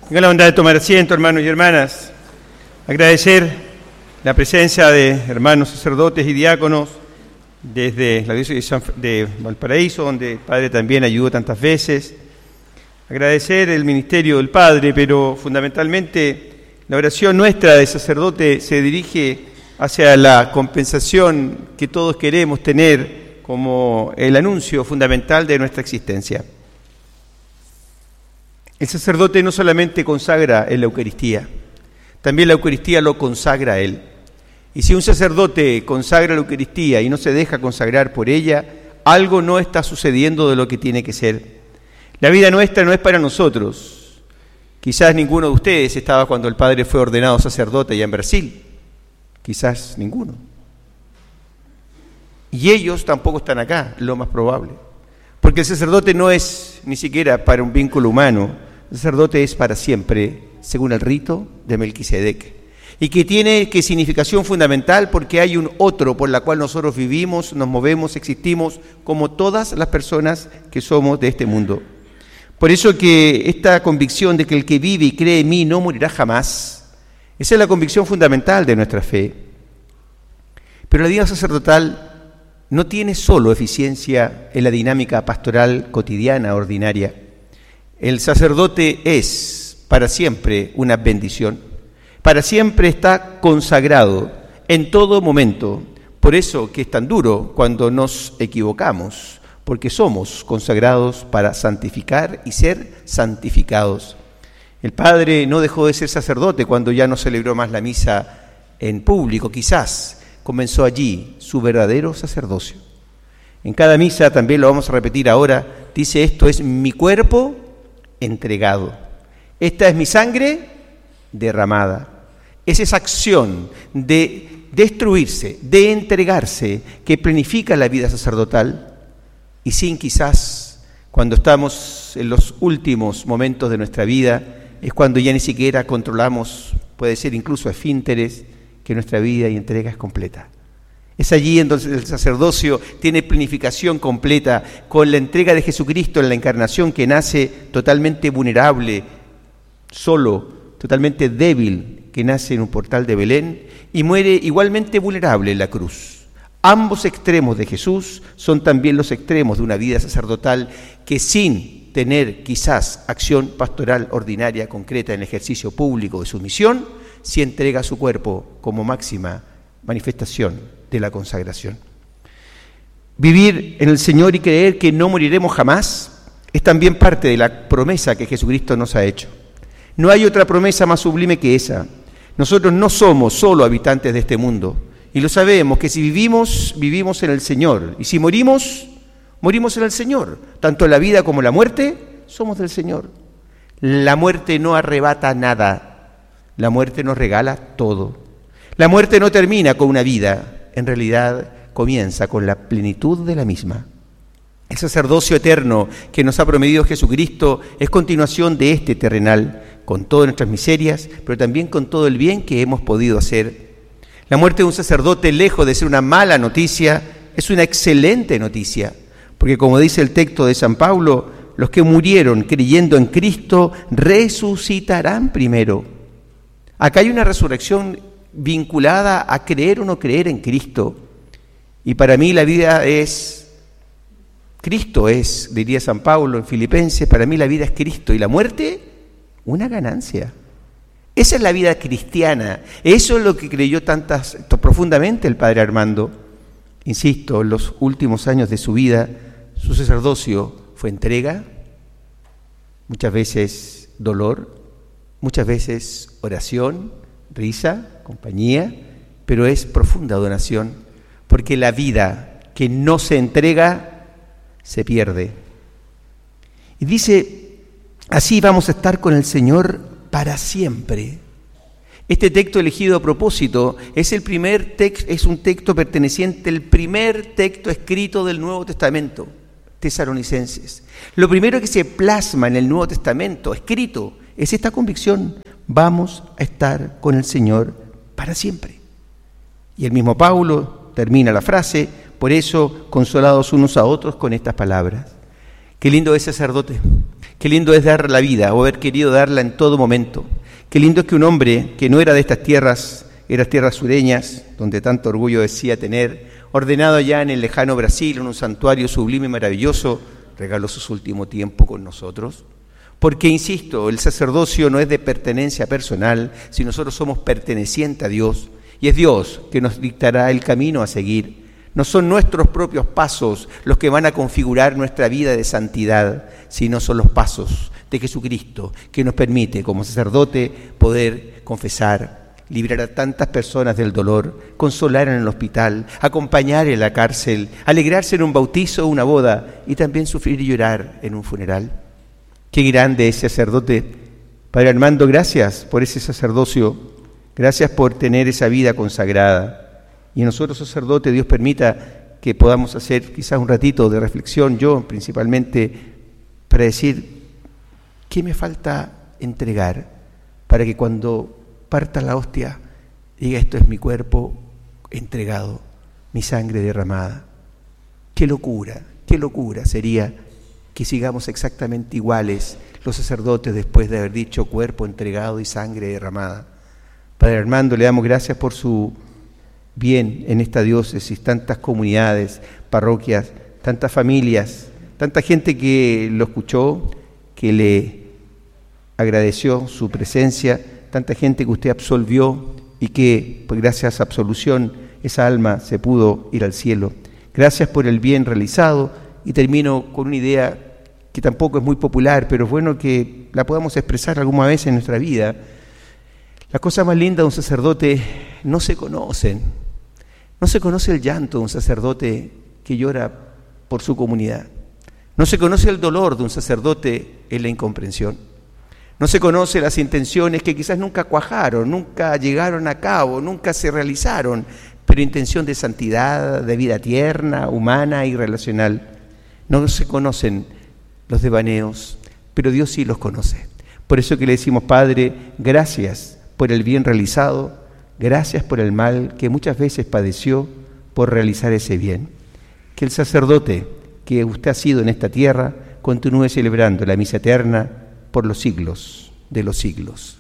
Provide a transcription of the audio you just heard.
Tenga la bondad de tomar asiento, hermanos y hermanas. Agradecer la presencia de hermanos sacerdotes y diáconos desde la diócesis de Valparaíso, donde el Padre también ayudó tantas veces. Agradecer el ministerio del Padre, pero fundamentalmente la oración nuestra de sacerdote se dirige hacia la compensación que todos queremos tener como el anuncio fundamental de nuestra existencia. El sacerdote no solamente consagra en la Eucaristía, también la Eucaristía lo consagra a él. Y si un sacerdote consagra la Eucaristía y no se deja consagrar por ella, algo no está sucediendo de lo que tiene que ser. La vida nuestra no es para nosotros. Quizás ninguno de ustedes estaba cuando el Padre fue ordenado sacerdote allá en Brasil. Quizás ninguno. Y ellos tampoco están acá, lo más probable. Porque el sacerdote no es ni siquiera para un vínculo humano. El sacerdote es para siempre, según el rito de Melquisedec. Y que tiene significación fundamental porque hay un otro por la cual nosotros vivimos, nos movemos, existimos, como todas las personas que somos de este mundo. Por eso que esta convicción de que el que vive y cree en mí no morirá jamás, esa es la convicción fundamental de nuestra fe. Pero la vida sacerdotal no tiene solo eficiencia en la dinámica pastoral cotidiana, ordinaria. El sacerdote es para siempre una bendición. Para siempre está consagrado en todo momento. Por eso que es tan duro cuando nos equivocamos, porque somos consagrados para santificar y ser santificados. El Padre no dejó de ser sacerdote cuando ya no celebró más la misa en público, quizás comenzó allí su verdadero sacerdocio. En cada misa, también lo vamos a repetir ahora, dice: esto es mi cuerpo entregado, esta es mi sangre derramada. Es esa acción de destruirse, de entregarse, que planifica la vida sacerdotal. Y sin quizás, cuando estamos en los últimos momentos de nuestra vida, es cuando ya ni siquiera controlamos, puede ser incluso esfínteres, que nuestra vida y entrega es completa. Es allí entonces el sacerdocio tiene planificación completa con la entrega de Jesucristo en la encarnación, que nace totalmente vulnerable, solo, totalmente débil, que nace en un portal de Belén y muere igualmente vulnerable en la cruz. Ambos extremos de Jesús son también los extremos de una vida sacerdotal que, sin tener quizás acción pastoral ordinaria concreta en el ejercicio público de su misión, sí entrega su cuerpo como máxima manifestación de la consagración. Vivir en el Señor y creer que no moriremos jamás es también parte de la promesa que Jesucristo nos ha hecho. No hay otra promesa más sublime que esa. Nosotros no somos solo habitantes de este mundo, y lo sabemos, que si vivimos, vivimos en el Señor, y si morimos, morimos en el Señor. Tanto la vida como la muerte somos del Señor. La muerte no arrebata nada, la muerte nos regala todo. La muerte no termina con una vida, en realidad comienza con la plenitud de la misma. El sacerdocio eterno que nos ha prometido Jesucristo es continuación de este terrenal, con todas nuestras miserias, pero también con todo el bien que hemos podido hacer. La muerte de un sacerdote, lejos de ser una mala noticia, es una excelente noticia, porque como dice el texto de San Pablo, los que murieron creyendo en Cristo resucitarán primero. Acá hay una resurrección vinculada a creer o no creer en Cristo. Y para mí la vida es, Cristo es, diría San Pablo en Filipenses, para mí la vida es Cristo y la muerte, una ganancia. Esa es la vida cristiana. Eso es lo que creyó profundamente el Padre Armando. Insisto, en los últimos años de su vida, su sacerdocio fue entrega, muchas veces dolor, muchas veces oración, risa, compañía, pero es profunda donación, porque la vida que no se entrega se pierde. Y dice: así vamos a estar con el Señor para siempre. Este texto elegido a propósito es el primer texto, es un texto perteneciente al primer texto escrito del Nuevo Testamento, Tesalonicenses. Lo primero que se plasma en el Nuevo Testamento escrito es esta convicción: vamos a estar con el Señor para siempre. Y el mismo Pablo termina la frase: por eso consolados unos a otros con estas palabras. Qué lindo es sacerdote, Qué lindo es dar la vida o haber querido darla en todo momento. Qué lindo es que un hombre que no era de estas tierras, eran tierras sureñas, donde tanto orgullo decía tener, ordenado allá en el lejano Brasil, en un santuario sublime y maravilloso, regaló su último tiempo con nosotros. Porque, insisto, el sacerdocio no es de pertenencia personal, si nosotros somos pertenecientes a Dios, y es Dios que nos dictará el camino a seguir. No son nuestros propios pasos los que van a configurar nuestra vida de santidad, sino son los pasos de Jesucristo, que nos permite, como sacerdote, poder confesar, librar a tantas personas del dolor, consolar en el hospital, acompañar en la cárcel, alegrarse en un bautizo o una boda, y también sufrir y llorar en un funeral. Qué grande es sacerdote. Padre Armando, gracias por ese sacerdocio, gracias por tener esa vida consagrada. Y nosotros, sacerdote, Dios permita que podamos hacer quizás un ratito de reflexión, yo principalmente, para decir, ¿qué me falta entregar para que cuando parta la hostia diga, esto es mi cuerpo entregado, mi sangre derramada? Qué locura sería que sigamos exactamente iguales los sacerdotes después de haber dicho cuerpo entregado y sangre derramada. Padre Armando, le damos gracias por su bien en esta diócesis, tantas comunidades, parroquias, tantas familias, tanta gente que lo escuchó, que le agradeció su presencia, tanta gente que usted absolvió y que, pues gracias a absolución, esa alma se pudo ir al cielo. Gracias por el bien realizado, y termino con una idea que tampoco es muy popular, pero es bueno que la podamos expresar alguna vez en nuestra vida. Las cosas más lindas de un sacerdote no se conocen. No se conoce el llanto de un sacerdote que llora por su comunidad. No se conoce el dolor de un sacerdote en la incomprensión. No se conoce las intenciones que quizás nunca cuajaron, nunca llegaron a cabo, nunca se realizaron, pero intención de santidad, de vida tierna, humana y relacional. No se conocen los devaneos, pero Dios sí los conoce. Por eso que le decimos, Padre, gracias por el bien realizado, gracias por el mal que muchas veces padeció por realizar ese bien. Que el sacerdote que usted ha sido en esta tierra continúe celebrando la misa eterna por los siglos de los siglos.